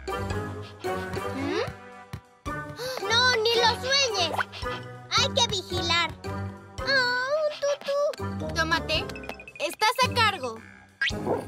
¡No, ni lo sueñes! Hay que vigilar. ¡Oh, un tutú! Tómate. Estás a cargo.